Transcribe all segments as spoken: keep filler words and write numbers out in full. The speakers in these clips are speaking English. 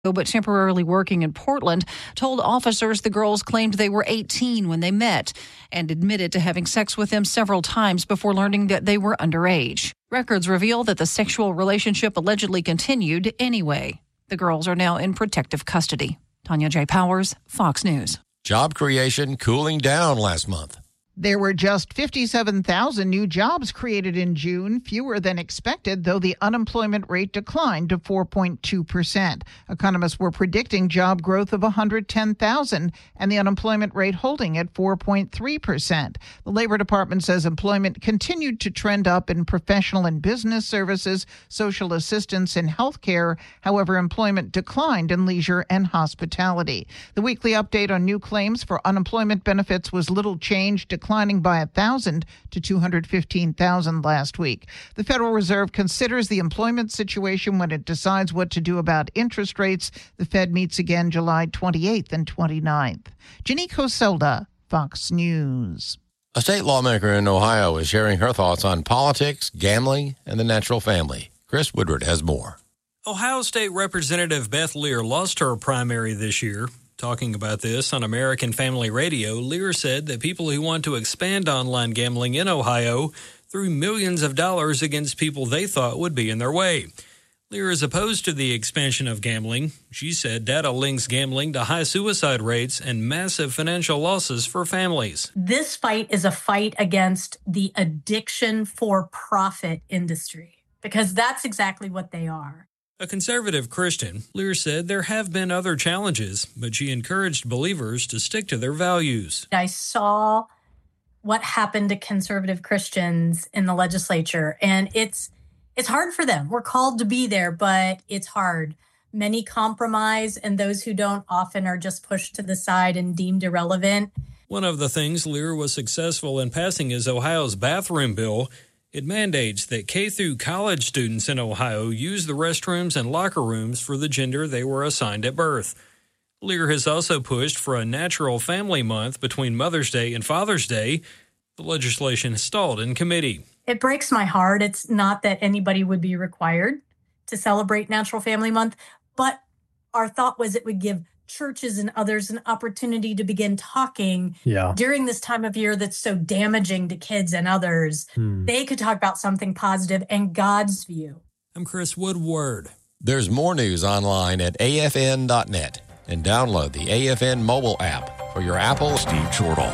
but temporarily working in Portland, told officers the girls claimed they were eighteen when they met and admitted to having sex with them several times before learning that they were underage. Records reveal that the sexual relationship allegedly continued anyway. The girls are now in protective custody. Tanya J. Powers, Fox News. Job creation cooling down last month. There were just fifty-seven thousand new jobs created in June, fewer than expected, though the unemployment rate declined to four point two percent. Economists were predicting job growth of one hundred ten thousand and the unemployment rate holding at four point three percent. The Labor Department says employment continued to trend up in professional and business services, social assistance, and health care. However, employment declined in leisure and hospitality. The weekly update on new claims for unemployment benefits was little changed, declining by one thousand to two hundred fifteen thousand last week. The Federal Reserve considers the employment situation when it decides what to do about interest rates. The Fed meets again July twenty-eighth and twenty-ninth. Janique Hoselda, Fox News. A state lawmaker in Ohio is sharing her thoughts on politics, gambling, and the natural family. Chris Woodward has more. Ohio State Representative Beth Lear lost her primary this year. Talking about this on American Family Radio, Lear said that people who want to expand online gambling in Ohio threw millions of dollars against people they thought would be in their way. Lear is opposed to the expansion of gambling. She said data links gambling to high suicide rates and massive financial losses for families. This fight is a fight against the addiction for profit industry, because that's exactly what they are. A conservative Christian, Lear said there have been other challenges, but she encouraged believers to stick to their values. I saw what happened to conservative Christians in the legislature, and it's it's hard for them. We're called to be there, but it's hard. Many compromise, and those who don't often are just pushed to the side and deemed irrelevant. One of the things Lear was successful in passing is Ohio's bathroom bill. It mandates that K through college students in Ohio use the restrooms and locker rooms for the gender they were assigned at birth. Lear has also pushed for a natural family month between Mother's Day and Father's Day. The legislation stalled in committee. It breaks my heart. It's not that anybody would be required to celebrate Natural Family Month, but our thought was it would give churches and others an opportunity to begin talking yeah. during this time of year that's so damaging to kids and others. Hmm. They could talk about something positive and God's view. I'm Chris Woodward. There's more news online at A F N dot net and download the A F N mobile app for your Apple. Steve Chortle.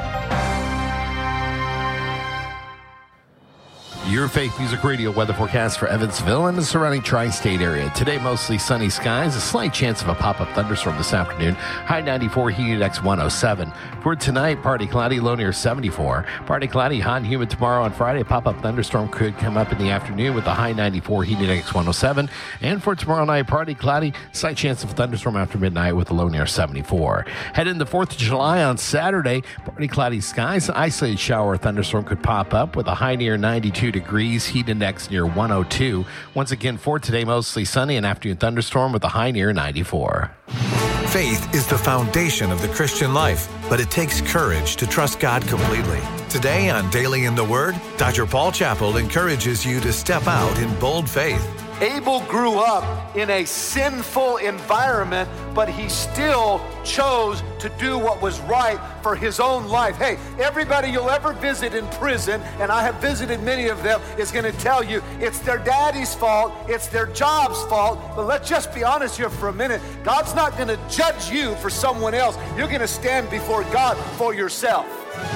Your Faith Music Radio weather forecast for Evansville and the surrounding tri-state area. Today, mostly sunny skies, a slight chance of a pop-up thunderstorm this afternoon. High ninety-four, humid index one oh seven. For tonight, partly cloudy, low near seventy-four. Partly cloudy, hot and humid tomorrow. On Friday, a pop-up thunderstorm could come up in the afternoon with a high ninety-four, humid index one oh seven. And for tomorrow night, partly cloudy, slight chance of a thunderstorm after midnight with a low near seventy-four. Head into fourth of July on Saturday, partly cloudy skies, an isolated shower or thunderstorm could pop up with a high near ninety-two degrees, heat index near one oh two. Once again, for today, mostly sunny, an afternoon thunderstorm with a high near ninety-four. Faith is the foundation of the Christian life, but it takes courage to trust God completely. Today on Daily in the Word, Doctor Paul Chappell encourages you to step out in bold faith. Abel grew up in a sinful environment, but he still chose to do what was right for his own life. Hey, everybody you'll ever visit in prison, and I have visited many of them, is going to tell you it's their daddy's fault, it's their job's fault. But let's just be honest here for a minute. God's not going to judge you for someone else. You're going to stand before God for yourself.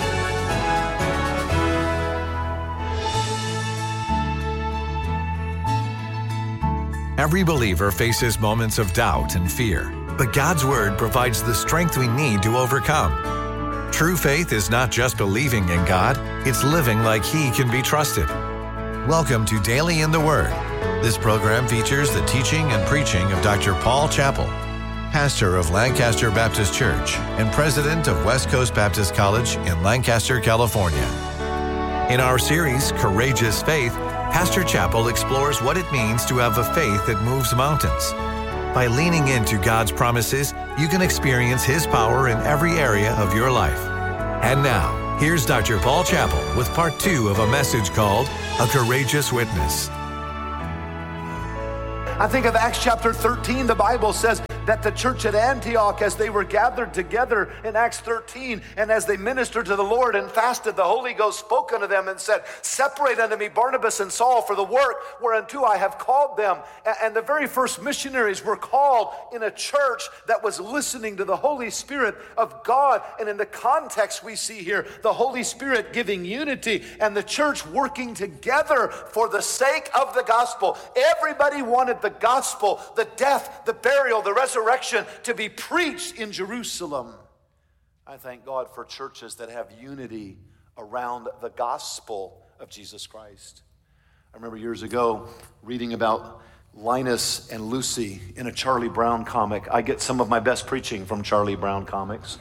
Every believer faces moments of doubt and fear, but God's Word provides the strength we need to overcome. True faith is not just believing in God, it's living like He can be trusted. Welcome to Daily in the Word. This program features the teaching and preaching of Doctor Paul Chappell, pastor of Lancaster Baptist Church and president of West Coast Baptist College in Lancaster, California. In our series, Courageous Faith, Pastor Chappell explores what it means to have a faith that moves mountains. By leaning into God's promises, you can experience His power in every area of your life. And now, here's Doctor Paul Chappell with part two of a message called A Courageous Witness. I think of Acts chapter thirteen. The Bible says that the church at Antioch, as they were gathered together in Acts thirteen, and as they ministered to the Lord and fasted, the Holy Ghost spoke unto them and said, separate unto me Barnabas and Saul for the work whereunto I have called them. And the very first missionaries were called in a church that was listening to the Holy Spirit of God. And in the context we see here, the Holy Spirit giving unity and the church working together for the sake of the gospel. Everybody wanted the gospel, the death, the burial, the resurrection, resurrection to be preached in Jerusalem. I thank God for churches that have unity around the gospel of Jesus Christ. I remember years ago reading about Linus and Lucy in a Charlie Brown comic. I get some of my best preaching from Charlie Brown comics.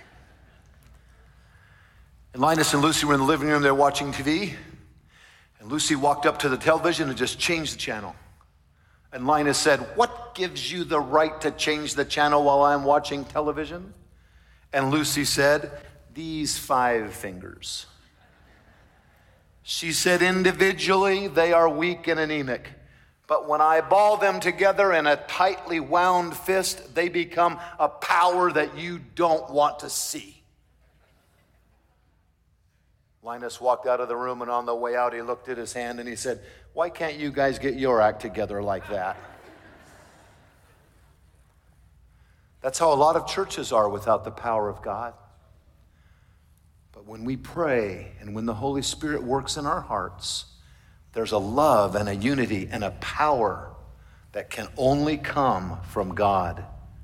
And Linus and Lucy were in the living room, they're watching T V, and Lucy walked up to the television and just changed the channel. And Linus said, what gives you the right to change the channel while I'm watching television? And Lucy said, these five fingers. She said, individually, they are weak and anemic. But when I ball them together in a tightly wound fist, they become a power that you don't want to see. Linus walked out of the room, and on the way out, he looked at his hand and he said, why can't you guys get your act together like that? That's how a lot of churches are without the power of God. But when we pray and when the Holy Spirit works in our hearts, there's a love and a unity and a power that can only come from God.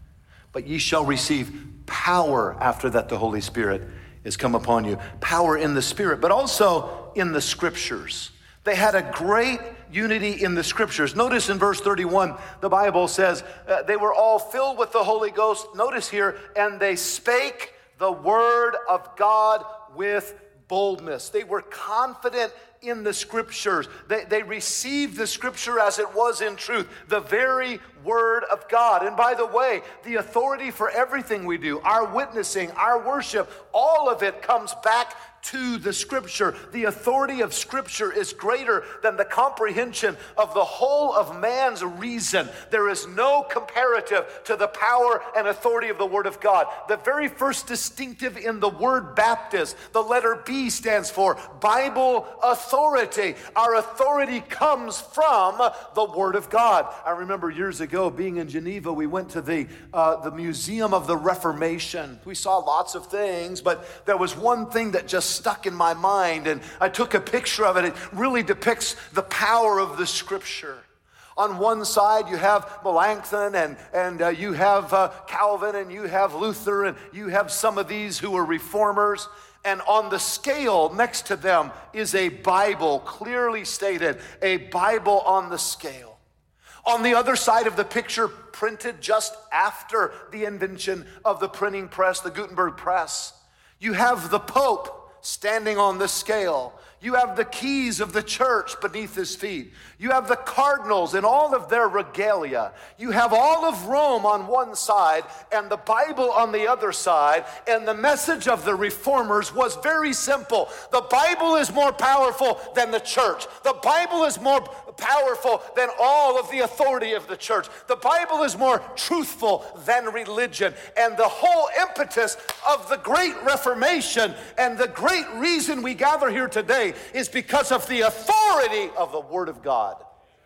But ye shall receive power after that the Holy Spirit is come upon you. Power in the Spirit, but also in the Scriptures. They had a great unity in the Scriptures. Notice in verse thirty-one, the Bible says uh, they were all filled with the Holy Ghost. Notice here, and they spake the word of God with boldness. They were confident in the Scriptures. They, they received the Scripture as it was in truth, the very word of God. And by the way, the authority for everything we do, our witnessing, our worship, all of it comes back to the Scripture. The authority of Scripture is greater than the comprehension of the whole of man's reason. There is no comparative to the power and authority of the Word of God. The very first distinctive in the word Baptist, the letter B stands for Bible authority. Our authority comes from the Word of God. I remember years ago being in Geneva, we went to the, uh, the Museum of the Reformation. We saw lots of things, but there was one thing that just stuck in my mind, and I took a picture of it. It really depicts the power of the Scripture. On one side, you have Melanchthon, and, and uh, you have uh, Calvin, and you have Luther, and you have some of these who were reformers. And on the scale next to them is a Bible, clearly stated, a Bible on the scale. On the other side of the picture, printed just after the invention of the printing press, the Gutenberg press, you have the Pope standing on the scale. You have the keys of the church beneath his feet. You have the cardinals in all of their regalia. You have all of Rome on one side and the Bible on the other side. And the message of the reformers was very simple. The Bible is more powerful than the church. The Bible is more powerful than all of the authority of the church. The Bible is more truthful than religion. And the whole impetus of the Great Reformation and the great reason we gather here today is because of the authority of the Word of God.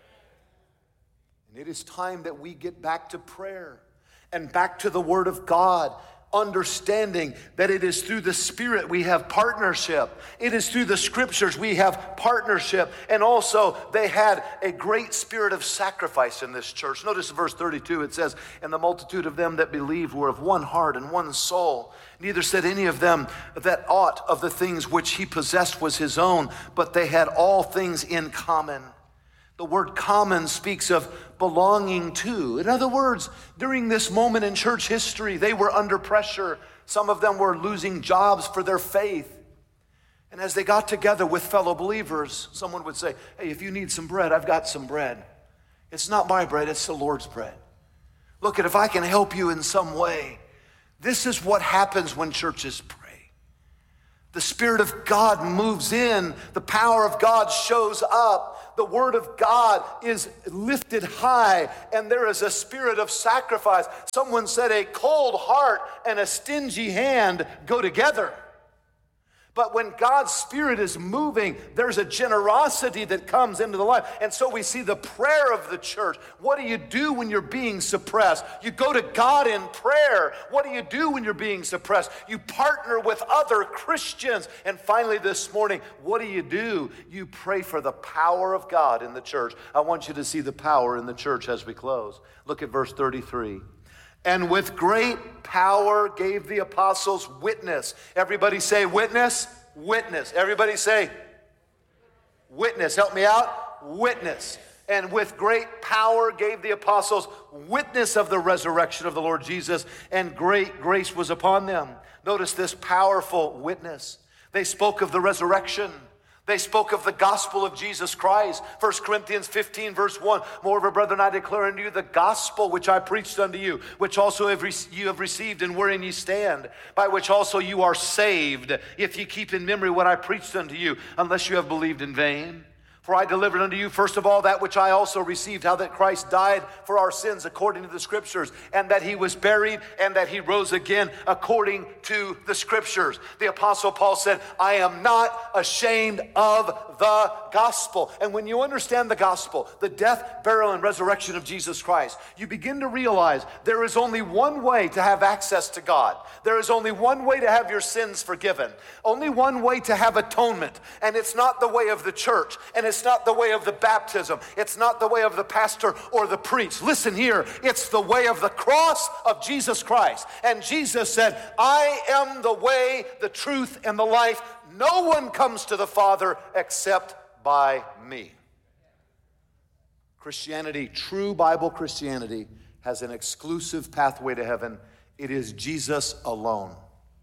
And it is time that we get back to prayer and back to the Word of God, understanding that it is through the Spirit we have partnership. It is through the Scriptures we have partnership. And also, they had a great spirit of sacrifice in this church. Notice in verse thirty-two, it says, and the multitude of them that believed were of one heart and one soul. Neither said any of them that aught of the things which he possessed was his own, but they had all things in common. The word common speaks of belonging to. In other words, during this moment in church history, they were under pressure. Some of them were losing jobs for their faith. And as they got together with fellow believers, someone would say, hey, if you need some bread, I've got some bread. It's not my bread, it's the Lord's bread. Look, at if I can help you in some way. This is what happens when churches pray. The Spirit of God moves in. The power of God shows up. the word of God is lifted high, and there is a spirit of sacrifice. Someone said a cold heart and a stingy hand go together. But when God's Spirit is moving, there's a generosity that comes into the life. And so we see the prayer of the church. What do you do when you're being suppressed? You go to God in prayer. What do you do when you're being suppressed? You partner with other Christians. And finally this morning, what do you do? You pray for the power of God in the church. I want you to see the power in the church as we close. Look at verse thirty-three. And with great power gave the apostles witness. Everybody say witness, witness. Everybody say witness. Help me out. Witness. And with great power gave the apostles witness of the resurrection of the Lord Jesus, and great grace was upon them. Notice this powerful witness. They spoke of the resurrection. They spoke of the gospel of Jesus Christ. First Corinthians fifteen, verse one. Moreover, brethren, I declare unto you the gospel which I preached unto you, which also have re- you have received, and wherein ye stand, by which also you are saved, if ye keep in memory what I preached unto you, unless you have believed in vain. For I delivered unto you first of all that which I also received, how that Christ died for our sins according to the Scriptures, and that he was buried, and that he rose again according to the Scriptures. The Apostle Paul said, I am not ashamed of the gospel. And when you understand the gospel, the death, burial, and resurrection of Jesus Christ, you begin to realize there is only one way to have access to God. There is only one way to have your sins forgiven. Only one way to have atonement. And it's not the way of the church. And it's not the way of the baptism. It's not the way of the pastor or the priest. Listen here. It's the way of the cross of Jesus Christ. And Jesus said, I am the way, the truth, and the life. No one comes to the Father except by me. Christianity, true Bible Christianity, has an exclusive pathway to heaven. It is Jesus alone.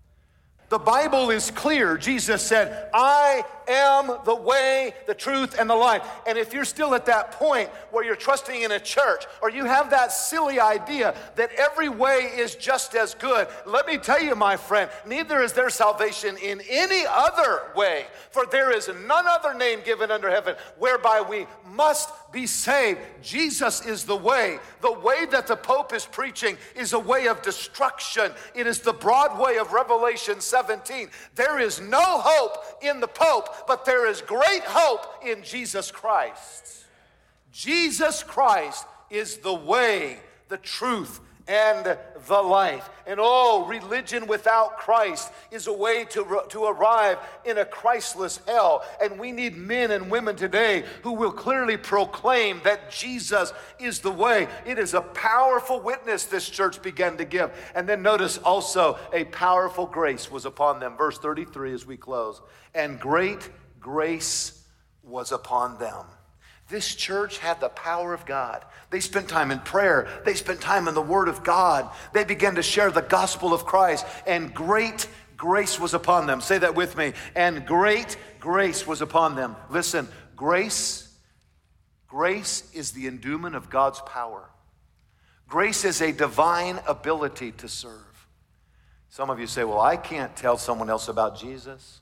The Bible is clear. Jesus said, I am the way, the truth, and the life. And if you're still at that point where you're trusting in a church, or you have that silly idea that every way is just as good, let me tell you, my friend, neither is there salvation in any other way. For there is none other name given under heaven whereby we must be saved. Jesus is the way. The way that the Pope is preaching is a way of destruction. It is the broad way of Revelation seventeen. There is no hope in the Pope, but there is great hope in Jesus Christ. Jesus Christ is the way, the truth, and the life. And oh, religion without Christ is a way to, to arrive in a Christless hell. And we need men and women today who will clearly proclaim that Jesus is the way. It is a powerful witness this church began to give. And then notice also a powerful grace was upon them. Verse thirty-three as we close. And great grace was upon them. This church had the power of God. They spent time in prayer. They spent time in the Word of God. They began to share the gospel of Christ, and great grace was upon them. Say that with me. And great grace was upon them. Listen, grace, grace is the endowment of God's power. Grace is a divine ability to serve. Some of you say, well, I can't tell someone else about Jesus.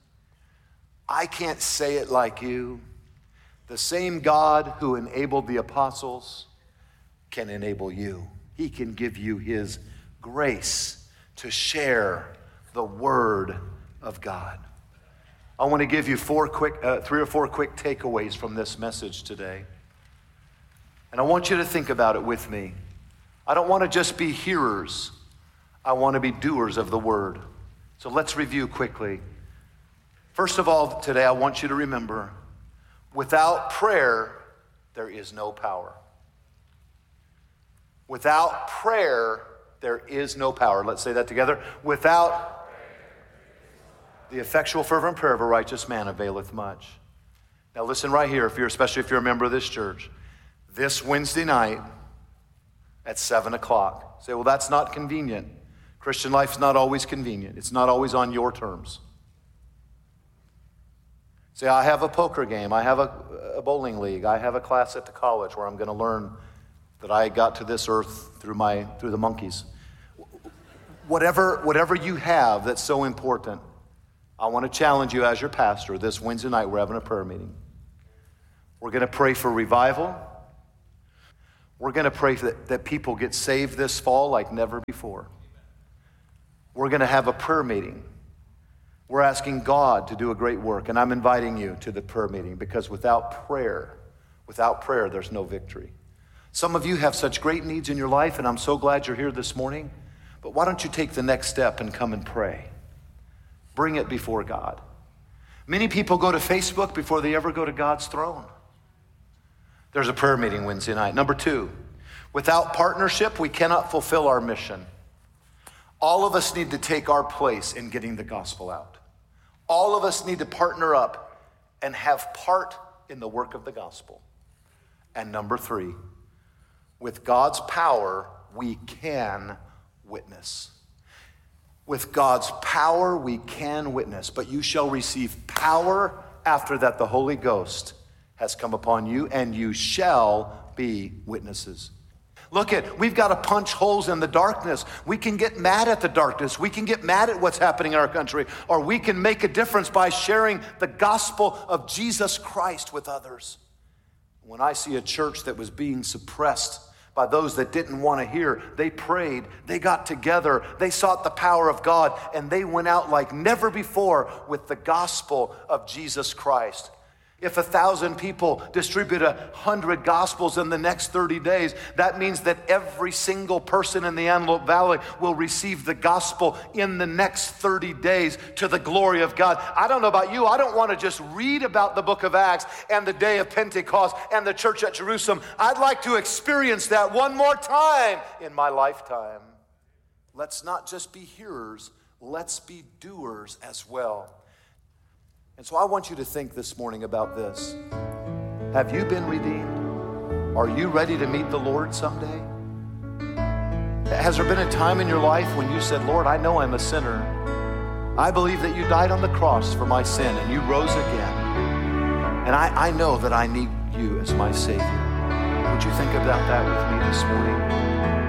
I can't say it like you. The same God who enabled the apostles can enable you. He can give you his grace to share the word of God. I want to give you four quick, uh, three or four quick takeaways from this message today. And I want you to think about it with me. I don't want to just be hearers. I want to be doers of the word. So let's review quickly. First of all, today I want you to remember, without prayer, there is no power. Without prayer, there is no power. Let's say that together. Without the effectual fervent prayer of a righteous man availeth much. Now listen right here, if you're, especially if you're a member of this church. This Wednesday night at seven o'clock. Say, well, that's not convenient. Christian life is not always convenient. It's not always on your terms. Say, I have a poker game, I have a, a bowling league, I have a class at the college where I'm going to learn that I got to this earth through my through the monkeys. Whatever, whatever you have that's so important, I want to challenge you as your pastor. This Wednesday night, we're having a prayer meeting. We're We're going to pray for revival. We're going to pray that, that people get saved this fall like never before. We're going to have a prayer meeting. We're asking God to do a great work, and I'm inviting you to the prayer meeting because without prayer, without prayer, there's no victory. Some of you have such great needs in your life, and I'm so glad you're here this morning, but why don't you take the next step and come and pray? Bring it before God. Many people go to Facebook before they ever go to God's throne. There's a prayer meeting Wednesday night. Number two, without partnership, we cannot fulfill our mission. All of us need to take our place in getting the gospel out. All of us need to partner up and have part in the work of the gospel. And number three, with God's power, we can witness. With God's power, we can witness, but you shall receive power after that the Holy Ghost has come upon you, and you shall be witnesses. Look at, we've got to punch holes in the darkness. We can get mad at the darkness. We can get mad at what's happening in our country, or we can make a difference by sharing the gospel of Jesus Christ with others. When I see a church that was being suppressed by those that didn't want to hear, they prayed, they got together, they sought the power of God, and they went out like never before with the gospel of Jesus Christ. If a thousand people distribute a hundred gospels in the next thirty days, that means that every single person in the Antelope Valley will receive the gospel in the next thirty days to the glory of God. I don't know about you, I don't want to just read about the book of Acts and the day of Pentecost and the church at Jerusalem. I'd like to experience that one more time in my lifetime. Let's not just be hearers, let's be doers as well. And so I want you to think this morning about this. Have you been redeemed? Are you ready to meet the Lord someday? Has there been a time in your life when you said, Lord, I know I'm a sinner. I believe that you died on the cross for my sin and you rose again. And I, I know that I need you as my Savior. Would you think about that with me this morning?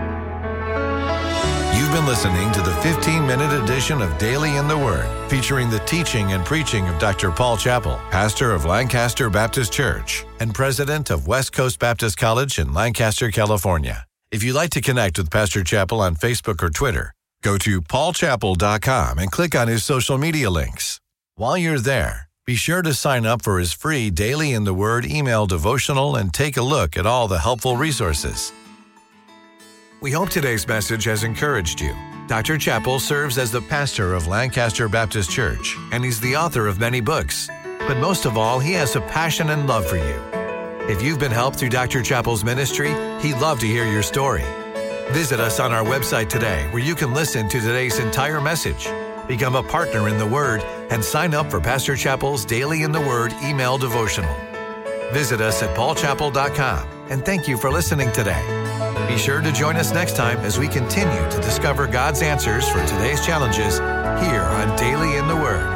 You've been listening to the fifteen-minute edition of Daily in the Word, featuring the teaching and preaching of Doctor Paul Chappell, pastor of Lancaster Baptist Church and president of West Coast Baptist College in Lancaster, California. If you'd like to connect with Pastor Chappell on Facebook or Twitter, go to paul chappell dot com and click on his social media links. While you're there, be sure to sign up for his free Daily in the Word email devotional and take a look at all the helpful resources. We hope today's message has encouraged you. Doctor Chappell serves as the pastor of Lancaster Baptist Church, and he's the author of many books. But most of all, he has a passion and love for you. If you've been helped through Doctor Chappell's ministry, he'd love to hear your story. Visit us on our website today, where you can listen to today's entire message, become a partner in the Word, and sign up for Pastor Chappell's Daily in the Word email devotional. Visit us at paul chappell dot com, and thank you for listening today. Be sure to join us next time as we continue to discover God's answers for today's challenges here on Daily in the Word.